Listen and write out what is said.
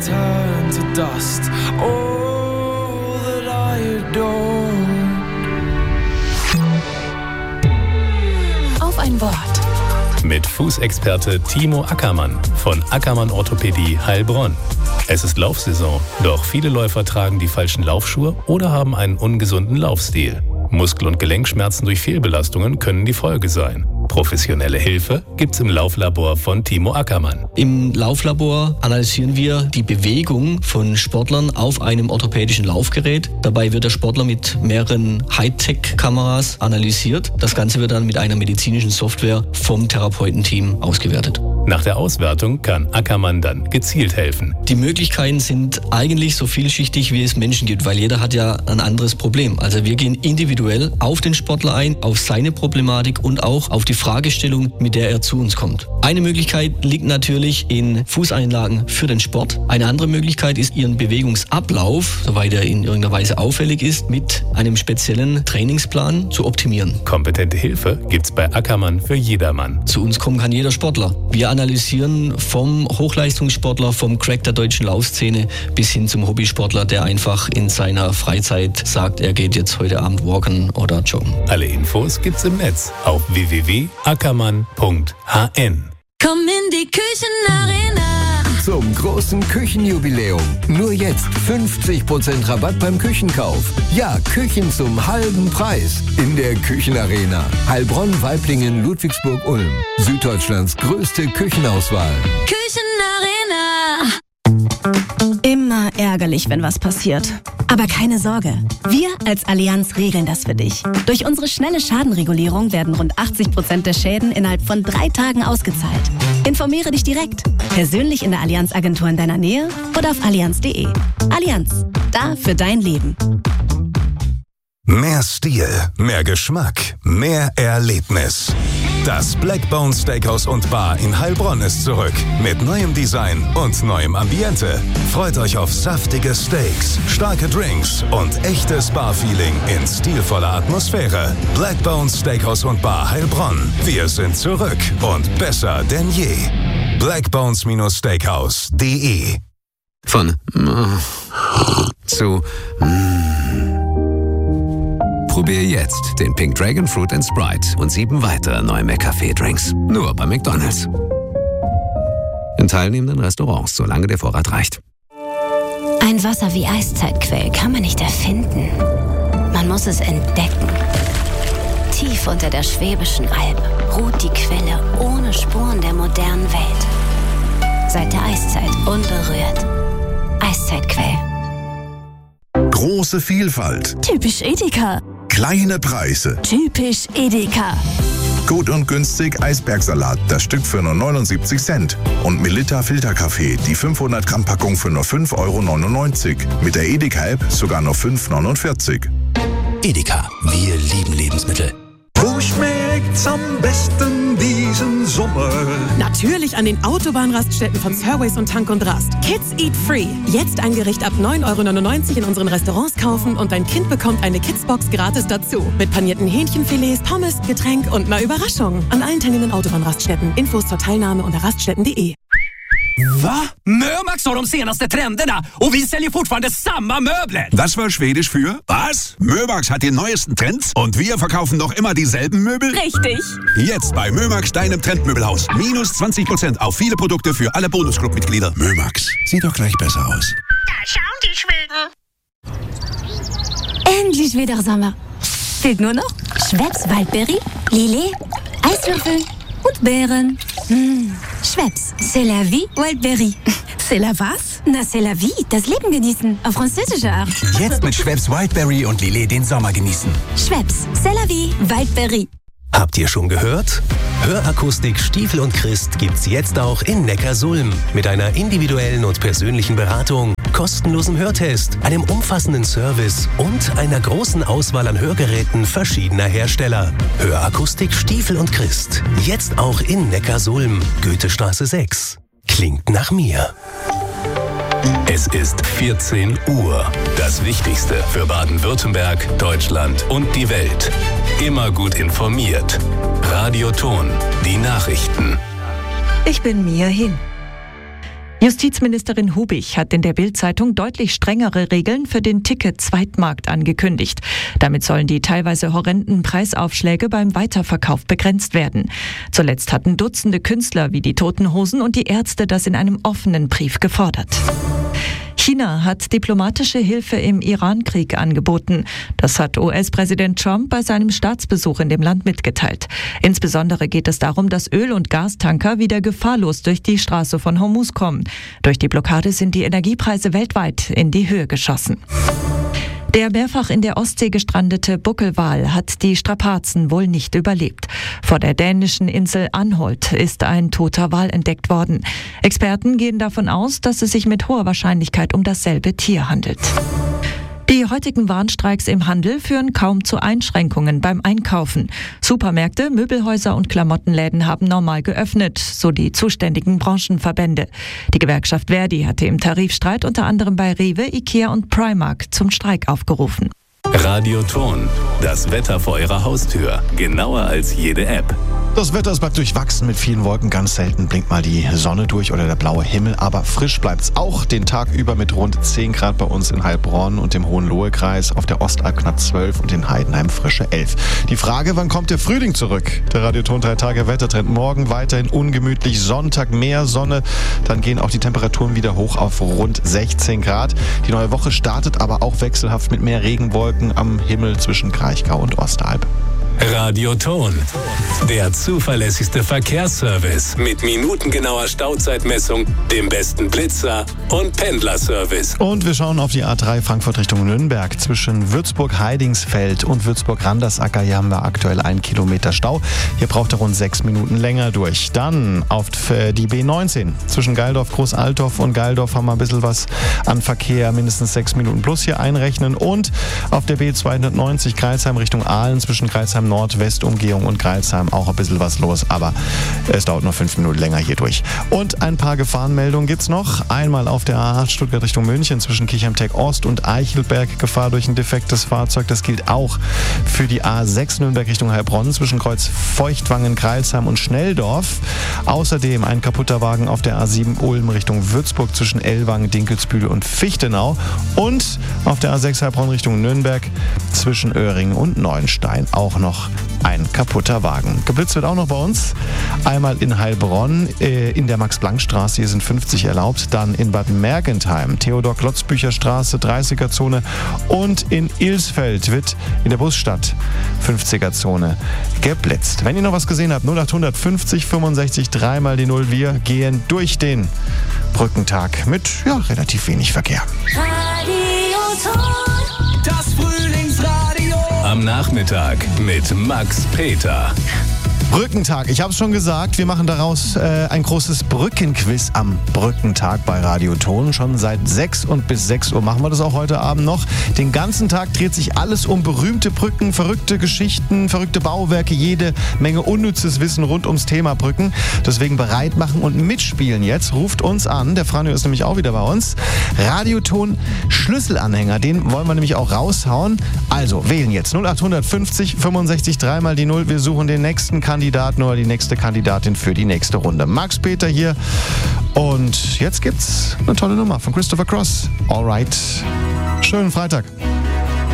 turn to dust. All that I adored. Auf ein Wort. Mit Fußexperte Timo Ackermann von Ackermann Orthopädie Heilbronn. Es ist Laufsaison, doch viele Läufer tragen die falschen Laufschuhe oder haben einen ungesunden Laufstil. Muskel- und Gelenkschmerzen durch Fehlbelastungen können die Folge sein. Professionelle Hilfe gibt's im Lauflabor von Timo Ackermann. Im Lauflabor analysieren wir die Bewegung von Sportlern auf einem orthopädischen Laufgerät. Dabei wird der Sportler mit mehreren Hightech-Kameras analysiert. Das Ganze wird dann mit einer medizinischen Software vom Therapeutenteam ausgewertet. Nach der Auswertung kann Ackermann dann gezielt helfen. Die Möglichkeiten sind eigentlich so vielschichtig, wie es Menschen gibt, weil jeder hat ja ein anderes Problem. Also wir gehen individuell auf den Sportler ein, auf seine Problematik und auch auf die Fragestellung, mit der er zu uns kommt. Eine Möglichkeit liegt natürlich in Fußeinlagen für den Sport. Eine andere Möglichkeit ist, ihren Bewegungsablauf, soweit er in irgendeiner Weise auffällig ist, mit einem speziellen Trainingsplan zu optimieren. Kompetente Hilfe gibt's bei Ackermann für jedermann. Zu uns kommen kann jeder Sportler. Wir analysieren vom Hochleistungssportler, vom Crack der deutschen Laufszene bis hin zum Hobbysportler, der einfach in seiner Freizeit sagt, er geht jetzt heute Abend walken oder joggen. Alle Infos gibt's im Netz auf www.ackermann.hn. Komm in die Küchenarena. Zum großen Küchenjubiläum. Nur jetzt 50% Rabatt beim Küchenkauf. Ja, Küchen zum halben Preis. In der Küchenarena. Heilbronn, Waiblingen, Ludwigsburg, Ulm. Süddeutschlands größte Küchenauswahl. Küchenarena. Immer ärgerlich, wenn was passiert. Aber keine Sorge. Wir als Allianz regeln das für dich. Durch unsere schnelle Schadenregulierung werden rund 80% der Schäden innerhalb von 3 Tagen ausgezahlt. Informiere dich direkt. Persönlich in der Allianz-Agentur in deiner Nähe oder auf allianz.de. Allianz. Da für dein Leben. Mehr Stil, mehr Geschmack, mehr Erlebnis. Das Blackbone Steakhouse und Bar in Heilbronn ist zurück. Mit neuem Design und neuem Ambiente. Freut euch auf saftige Steaks, starke Drinks und echtes Bar-Feeling in stilvoller Atmosphäre. Blackbone Steakhouse und Bar Heilbronn. Wir sind zurück und besser denn je. Blackbones-Steakhouse.de. Von zu Probier jetzt den Pink Dragon Fruit & Sprite und 7 weitere neue McCafé-Drinks. Nur bei McDonald's. In teilnehmenden Restaurants, solange der Vorrat reicht. Ein Wasser wie Eiszeitquell kann man nicht erfinden. Man muss es entdecken. Tief unter der Schwäbischen Alb ruht die Quelle ohne Spuren der modernen Welt. Seit der Eiszeit unberührt. Eiszeitquell. Große Vielfalt. Typisch Edeka. Kleine Preise. Typisch Edeka. Gut und günstig Eisbergsalat, das Stück für nur 79 Cent. Und Melitta Filterkaffee, die 500 Gramm Packung für nur 5,99 €. Mit der Edeka-App sogar nur 5,49 €. Edeka, wir lieben Lebensmittel. Wo schmeckt's am besten diesen Sommer? Natürlich an den Autobahnraststätten von Surways und Tank und Rast. Kids Eat Free. Jetzt ein Gericht ab 9,99 € in unseren Restaurants kaufen und dein Kind bekommt eine Kidsbox gratis dazu. Mit panierten Hähnchenfilets, Pommes, Getränk und einer Überraschung. An allen teilnehmenden Autobahnraststätten. Infos zur Teilnahme unter raststätten.de. Va? Mömax har de senaste trenderna och vi säljer fortfarande samma möbler. Das war Schwedisch für was? Mömax hat die neuesten Trends und wir verkaufen noch immer dieselben Möbel? Richtig. Jetzt bei Mömax, deinem Trendmöbelhaus. Minus 20% auf viele Produkte für alle Bonusclub-Mitglieder. Mömax, sieht doch gleich besser aus. Da schauen die Schweden. Endlich wieder Sommer. Fehlt nur noch Schweppes Waldbeere, Lillet, Eiswürfel und Beeren. Schweppes, c'est la vie, Wildberry. C'est la was? Na, c'est la vie, das Leben genießen, auf französische Art. Jetzt mit Schweppes Wildberry und Lillet den Sommer genießen. Schweppes, c'est la vie, Wildberry. Habt ihr schon gehört? Hörakustik Stiefel und Christ gibt's jetzt auch in Neckarsulm. Mit einer individuellen und persönlichen Beratung, kostenlosem Hörtest, einem umfassenden Service und einer großen Auswahl an Hörgeräten verschiedener Hersteller. Hörakustik Stiefel und Christ. Jetzt auch in Neckarsulm. Goethestraße 6. Klingt nach mir. Es ist 14 Uhr. Das Wichtigste für Baden-Württemberg, Deutschland und die Welt. Immer gut informiert. Radio Ton, die Nachrichten. Ich bin Mia Hin. Justizministerin Hubich hat in der Bild-Zeitung deutlich strengere Regeln für den Ticket-Zweitmarkt angekündigt. Damit sollen die teilweise horrenden Preisaufschläge beim Weiterverkauf begrenzt werden. Zuletzt hatten Dutzende Künstler wie die Toten Hosen und die Ärzte das in einem offenen Brief gefordert. China hat diplomatische Hilfe im Iran-Krieg angeboten. Das hat US-Präsident Trump bei seinem Staatsbesuch in dem Land mitgeteilt. Insbesondere geht es darum, dass Öl- und Gastanker wieder gefahrlos durch die Straße von Hormuz kommen. Durch die Blockade sind die Energiepreise weltweit in die Höhe geschossen. Der mehrfach in der Ostsee gestrandete Buckelwal hat die Strapazen wohl nicht überlebt. Vor der dänischen Insel Anholt ist ein toter Wal entdeckt worden. Experten gehen davon aus, dass es sich mit hoher Wahrscheinlichkeit um dasselbe Tier handelt. Die heutigen Warnstreiks im Handel führen kaum zu Einschränkungen beim Einkaufen. Supermärkte, Möbelhäuser und Klamottenläden haben normal geöffnet, so die zuständigen Branchenverbände. Die Gewerkschaft Verdi hatte im Tarifstreit unter anderem bei Rewe, Ikea und Primark zum Streik aufgerufen. Radioton, das Wetter vor Ihrer Haustür, genauer als jede App. Das Wetter ist bleibt durchwachsen mit vielen Wolken, ganz selten blinkt mal die Sonne durch oder der blaue Himmel, aber frisch bleibt's auch den Tag über mit rund 10 Grad bei uns in Heilbronn und dem Hohenlohe-Kreis, auf der Ostalb knapp 12 und in Heidenheim frische 11. Die Frage, wann kommt der Frühling zurück? Der Radioton 3-Tage-Wettertrend morgen weiterhin ungemütlich, Sonntag mehr Sonne, dann gehen auch die Temperaturen wieder hoch auf rund 16 Grad. Die neue Woche startet aber auch wechselhaft mit mehr Regenwolken am Himmel zwischen Kraichgau und Ostalb. Radioton, der zuverlässigste Verkehrsservice mit minutengenauer Stauzeitmessung, dem besten Blitzer und Pendlerservice. Und wir schauen auf die A3 Frankfurt Richtung Nürnberg. Zwischen Würzburg-Heidingsfeld und Würzburg-Randersacker, hier haben wir aktuell 1 Kilometer Stau. Hier braucht er rund 6 Minuten länger durch. Dann auf die B19 zwischen Geildorf, Großaltorf und Geildorf haben wir ein bisschen was an Verkehr, mindestens 6 Minuten plus hier einrechnen. Und auf der B290 Crailsheim Richtung Aalen zwischen Crailsheim Nord-West-Umgehung und Crailsheim auch ein bisschen was los, aber es dauert nur 5 Minuten länger hier durch. Und ein paar Gefahrenmeldungen gibt's noch. Einmal auf der A8 Stuttgart Richtung München zwischen Kirchheim-Tech Ost und Eichelberg Gefahr durch ein defektes Fahrzeug. Das gilt auch für die A6 Nürnberg Richtung Heilbronn zwischen Kreuz Feuchtwangen, Crailsheim und Schnelldorf. Außerdem ein kaputter Wagen auf der A7 Ulm Richtung Würzburg zwischen Ellwangen, Dinkelsbühl und Fichtenau. Und auf der A6 Heilbronn Richtung Nürnberg zwischen Öhringen und Neuenstein auch noch ein kaputter Wagen. Geblitzt wird auch noch bei uns. Einmal in Heilbronn in der Max-Planck-Straße, hier sind 50 erlaubt. Dann in Bad Mergentheim, Theodor-Klotzbücher-Straße, 30er-Zone. Und in Ilsfeld wird in der Busstadt 50er-Zone geblitzt. Wenn ihr noch was gesehen habt, 0800 50 65 3 mal die 0. Wir gehen durch den Brückentag mit relativ wenig Verkehr. Das Frühlingsradio. Am Nachmittag mit Max Peter. Brückentag, ich habe es schon gesagt, wir machen daraus ein großes Brückenquiz am Brückentag bei Radioton. Schon seit 6 und bis 6 Uhr machen wir das auch heute Abend noch. Den ganzen Tag dreht sich alles um berühmte Brücken, verrückte Geschichten, verrückte Bauwerke, jede Menge unnützes Wissen rund ums Thema Brücken. Deswegen bereit machen und mitspielen jetzt. Ruft uns an, der Franjo ist nämlich auch wieder bei uns. Radioton Schlüsselanhänger, den wollen wir nämlich auch raushauen. Also wählen jetzt 0800 50 65 3 mal die 0. Wir suchen den nächsten Kandidaten oder die nächste Kandidatin für die nächste Runde. Max Peter hier und jetzt gibt's eine tolle Nummer von Christopher Cross. Alright. Schönen Freitag.